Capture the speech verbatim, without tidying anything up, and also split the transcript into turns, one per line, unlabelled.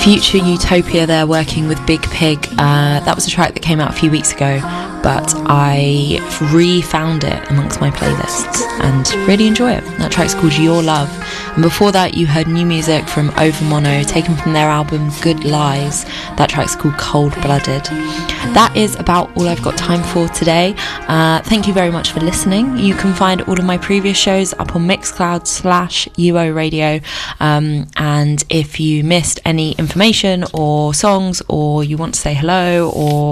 Future Utopia there, working with Big Pig. Uh, that was a track that came out a few weeks ago, but I re-found it amongst my playlists and really enjoy it. That track's called Your Love. And before that, you heard new music from Overmono, taken from their album Good Lies. That track's called Cold Blooded. That is about all I've got time for today. Uh, thank you very much for listening. You can find all of my previous shows up on Mixcloud slash U O Radio. Um, and if you missed any information or songs, or you want to say hello, or